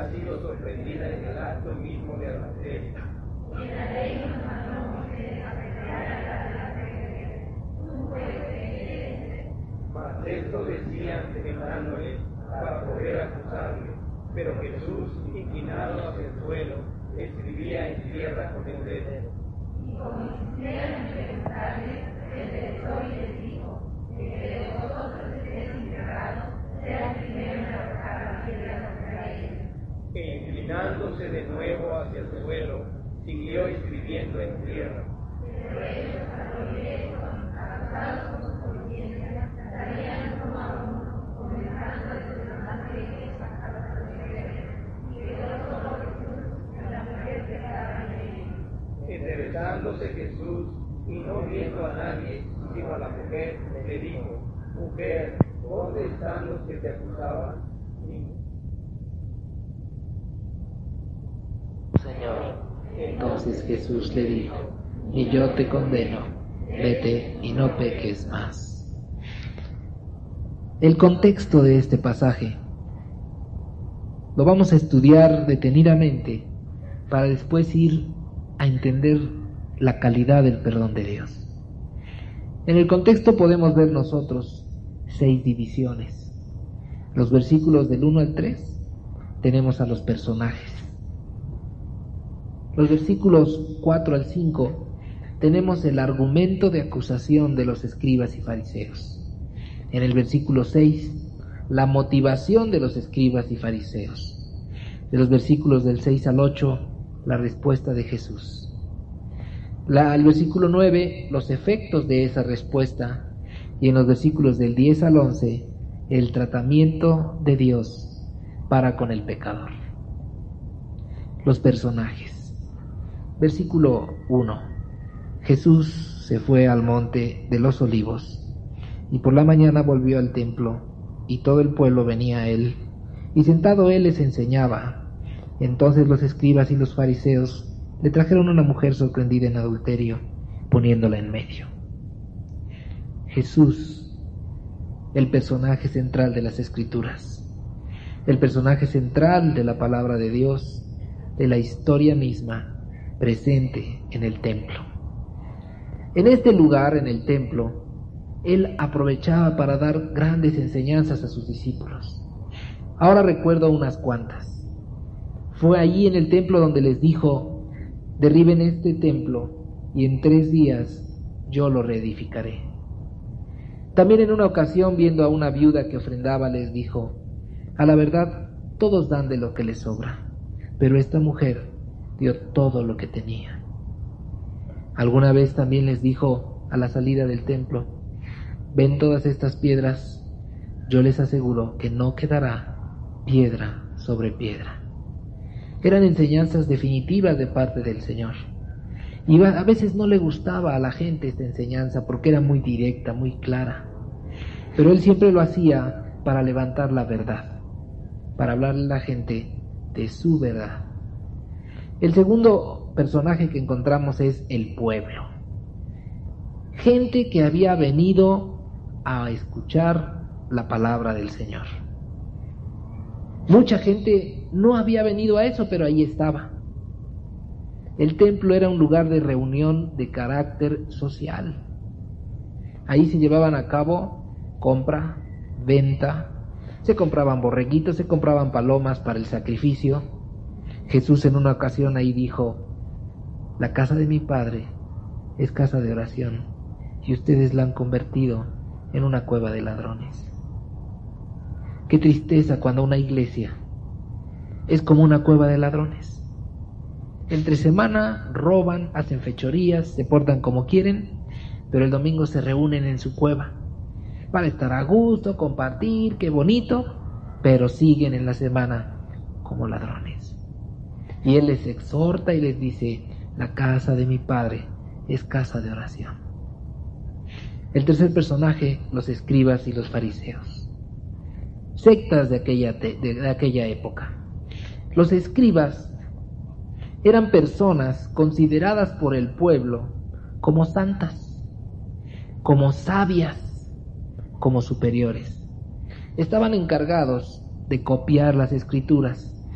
ha sido sorprendida en el acto mismo de adulterio. En la ley nos mandó Moisés a apedrear a la mujer. Tú puedes. Mas esto decían tentándole para poder acusarle. Pero Jesús, inclinado hacia el suelo, escribía en tierra con el dedo. Y como insistieron en preguntarle, él pensó y les dijo: el que de vosotros esté sin pecado, sea el primero en arrojar la piedra contra él. E inclinándose de nuevo hacia el suelo, siguió escribiendo en tierra. Pero ellos, al oír esto, acusados por su conciencia, traían uno a uno, comenzando desde los más pequeños hasta los mayores, y quedó solo Jesús y la mujer que estaba en él. Enderezándose Jesús, y no viendo a nadie, sino a la mujer, le dijo: mujer, ¿dónde están los que te acusaban? Señor. Entonces Jesús le dijo: ni yo te condeno, vete y no peques más. El contexto de este pasaje lo vamos a estudiar detenidamente para después ir a entender la calidad del perdón de Dios. En el contexto podemos ver nosotros 6 divisiones. Los versículos del 1 al 3 tenemos a los personajes. Los versículos 4 al 5 tenemos el argumento de acusación de los escribas y fariseos. En el versículo 6, la motivación de los escribas y fariseos. De los versículos del 6 al 8, la respuesta de Jesús. El versículo 9, los efectos de esa respuesta. Y en los versículos del 10 al 11, el tratamiento de Dios para con el pecador. Los personajes. Versículo 1. Jesús se fue al monte de los olivos, y por la mañana volvió al templo, y todo el pueblo venía a él, y sentado él les enseñaba. Entonces los escribas y los fariseos le trajeron una mujer sorprendida en adulterio, poniéndola en medio. Jesús, el personaje central de las Escrituras, el personaje central de la palabra de Dios, de la historia misma, presente en el templo. En este lugar, en el templo, él aprovechaba para dar grandes enseñanzas a sus discípulos. Ahora recuerdo unas cuantas. Fue allí en el templo donde les dijo: derriben este templo y en 3 días yo lo reedificaré. También en una ocasión, viendo a una viuda que ofrendaba, les dijo: a la verdad, todos dan de lo que les sobra, pero esta mujer dio todo lo que tenía. Alguna vez también les dijo a la salida del templo: ven todas estas piedras, yo les aseguro que no quedará piedra sobre piedra. Eran enseñanzas definitivas de parte del Señor. Y a veces no le gustaba a la gente esta enseñanza porque era muy directa, muy clara. Pero él siempre lo hacía para levantar la verdad, para hablarle a la gente de su verdad. El segundo personaje que encontramos es el pueblo. Gente que había venido a escuchar la palabra del Señor. Mucha gente no había venido a eso, pero ahí estaba. El templo era un lugar de reunión de carácter social. Ahí se llevaban a cabo compra, venta, se compraban borreguitos, se compraban palomas para el sacrificio. Jesús en una ocasión ahí dijo: la casa de mi Padre es casa de oración y ustedes la han convertido en una cueva de ladrones. Qué tristeza cuando una iglesia es como una cueva de ladrones. Entre semana roban, hacen fechorías, se portan como quieren, pero el domingo se reúnen en su cueva para estar a gusto, compartir, qué bonito, pero siguen en la semana como ladrones. Y Él les exhorta y les dice: la casa de mi Padre es casa de oración. El tercer personaje, los escribas y los fariseos. Sectas de aquella época. Los escribas eran personas consideradas por el pueblo como santas, como sabias, como superiores. Estaban encargados de copiar las escrituras